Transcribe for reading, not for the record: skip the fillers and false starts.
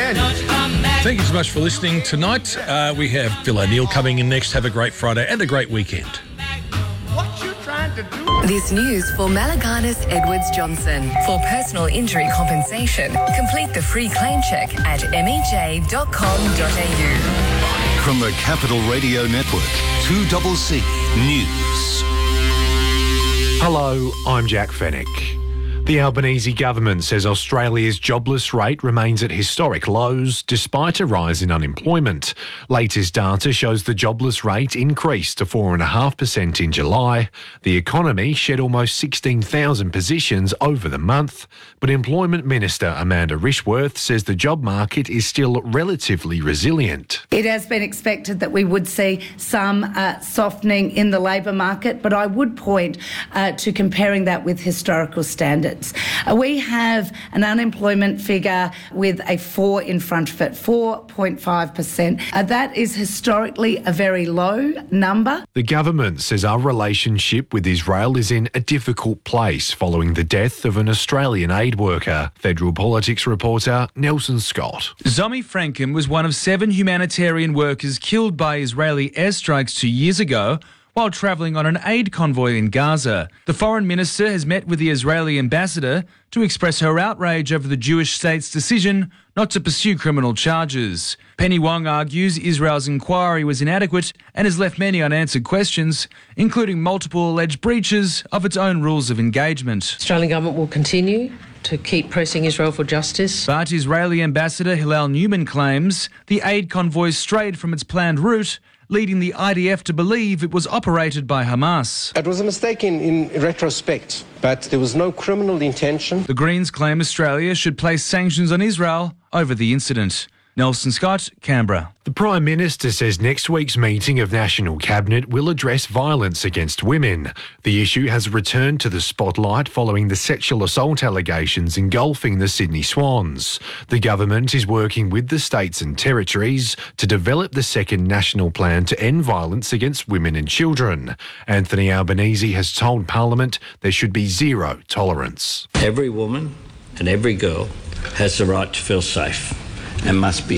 Thank you so much for listening tonight. We have Phil O'Neill coming in next. Have a great Friday and a great weekend. This news for Malaganas Edwards Johnson. For personal injury compensation, complete the free claim check at mej.com.au. From the Capital Radio Network, 2CC News. Hello, I'm Jack Fennick. The Albanese government says Australia's jobless rate remains at historic lows despite a rise in unemployment. Latest data shows the jobless rate increased to 4.5% in July. The economy shed almost 16,000 positions over the month, but Employment Minister Amanda Rishworth says the job market is still relatively resilient. It has been expected that we would see some softening in the labour market, but I would point to comparing that with historical standards. We have an unemployment figure with a 4 in front of it, 4.5%. That is historically a very low number. The government says our relationship with Israel is in a difficult place following the death of an Australian aid worker. Federal Politics reporter Nelson Scott. Zomi Franken was one of 7 humanitarian workers killed by Israeli airstrikes 2 years ago while travelling on an aid convoy in Gaza. The foreign minister has met with the Israeli ambassador to express her outrage over the Jewish state's decision not to pursue criminal charges. Penny Wong argues Israel's inquiry was inadequate and has left many unanswered questions, including multiple alleged breaches of its own rules of engagement. The Australian government will continue to keep pressing Israel for justice. But Israeli ambassador Hillel Newman claims the aid convoy strayed from its planned route, leading the IDF to believe it was operated by Hamas. It was a mistake in retrospect, but there was no criminal intention. The Greens claim Australia should place sanctions on Israel over the incident. Nelson Scott, Canberra. The Prime Minister says next week's meeting of National Cabinet will address violence against women. The issue has returned to the spotlight following the sexual assault allegations engulfing the Sydney Swans. The government is working with the states and territories to develop the second national plan to end violence against women and children. Anthony Albanese has told Parliament there should be zero tolerance. Every woman and every girl has the right to feel safe and must be